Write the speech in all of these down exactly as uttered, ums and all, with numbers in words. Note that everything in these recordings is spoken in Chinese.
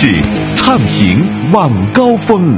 事，畅行晚高峰。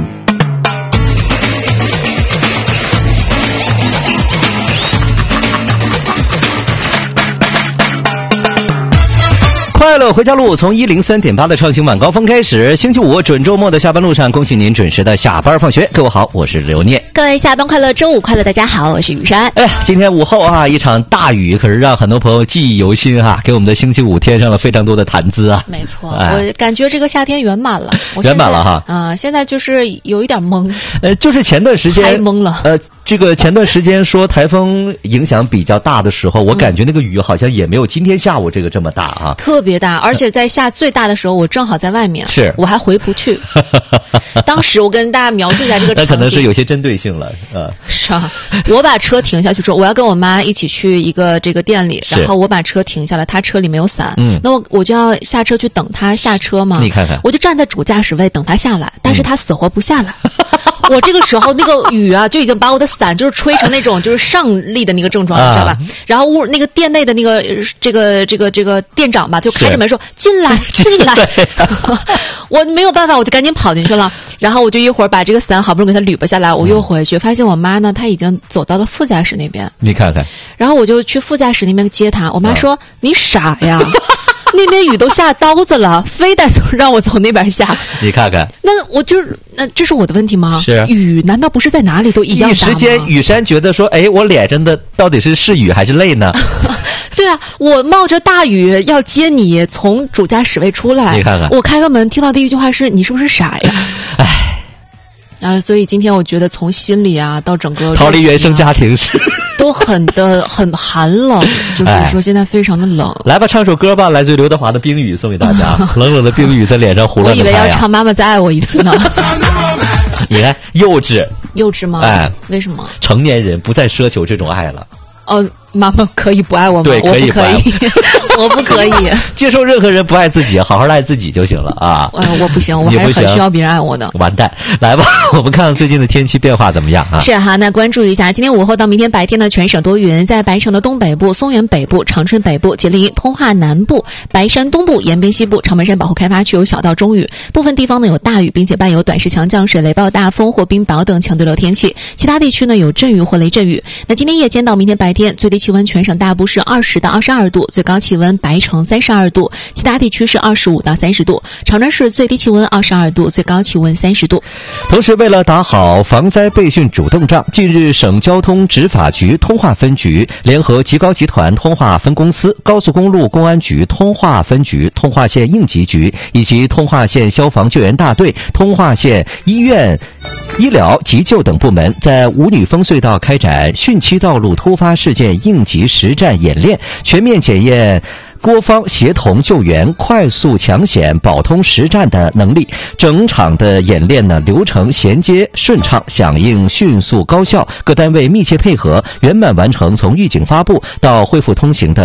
快乐回家路从一零三点八的畅行晚高峰开始，星期五准周末的下班路上，恭喜您准时的下班放学。各位好，我是刘念。 各位下班快乐，周五快乐，大家好，我是雨山。 哎呀，今天午后啊，一场大雨，可是让很多朋友记忆犹新哈、啊，给我们的星期五添上了非常多的谈资啊。 没错，哎、我感觉这个夏天圆满了，我圆满了哈。 啊、呃，现在就是有一点懵。 呃，就是前段时间太懵了。 呃，这个前段时间说台风影响比较大的时候，我感觉那个雨好像也没有今天下午这个这么大啊。 特别大，而且在下最大的时候，我正好在外面， 是我还回不去。当时我跟大家描述一下这个场景， 那可能是有些针对性了，呃， 是啊，我把车停下去之后，我要跟我妈一起去一个这个店里，然后我把车停下来，她车里没有伞，嗯，那我我就要下车去等她下车嘛， 你看看， 我就站在主驾驶位等她下来，但是她死活不下来。嗯我这个时候那个雨啊，就已经把我的伞就是吹成那种就是上力的那个症状，你知道吧？然后屋那个店内的那个这个这个这个店长吧，就开着门说进来进来。我没有办法，我就赶紧跑进去了。然后我就一会儿把这个伞好不容易给它捋吧下来，我又回去，发现我妈呢，她已经走到了副驾驶那边。 你看看。 然后我就去副驾驶那边接她，我妈说：“你傻呀。”那边雨都下刀子了，非得让我从那边下。 你看看， 那我就是那这是我的问题吗？ 是雨难道不是在哪里都一样大吗？ 一时间，雨山觉得说，哎，我脸上的到底是是雨还是泪呢？ 对啊，我冒着大雨要接你从主驾驶位出来， 你看看， 我开个门，听到第一句话是你是不是傻呀？ 唉。 啊，所以今天我觉得从心里啊到整个逃离原生家庭是都很的很寒冷，就是说现在非常的冷。 来吧，唱首歌吧，来自刘德华的《冰雨》送给大家。冷冷的冰雨在脸上胡乱的拍、啊、 我以为要唱《妈妈再爱我一次》呢。 你看幼稚， 幼稚吗？ 哎， 为什么？ 成年人不再奢求这种爱了。 哦，妈妈可以不爱我吗？ 对，可以我不可以，我不可以接受任何人不爱自己，好好爱自己就行了啊！ 呃，我不行，我还是很需要别人爱我的。 完蛋，来吧，我们看看最近的天气变化怎么样啊？ 是哈，那关注一下，今天午后到明天白天呢，全省多云，在白城的东北部、松原北部、长春北部、吉林、通化南部、白山东部、延边西部、长白山保护开发区有小到中雨，部分地方呢有大雨，并且伴有短时强降水、雷暴大风或冰雹等强对流天气，其他地区呢有阵雨或雷阵雨。那今天夜间到明天白天，最低气温全省大部是二十到二十二度，最高气温白城三十二度，其他地区是二十五到三十度。长春市最低气温二十二度，最高气温三十度。 同时，为了打好防灾备汛主动仗，近日省交通执法局通化分局联合吉高集团通化分公司、高速公路公安局通化分局、通化县应急局以及通化县消防救援大队、通化县医院医疗急救等部门，在五女峰隧道开展汛期道路突发事件应急实战演练，全面检验多方协同救援、快速抢险、保通实战的能力。整场的演练呢，流程衔接顺畅，响应迅速高效，各单位密切配合，圆满完成从预警发布到恢复通行的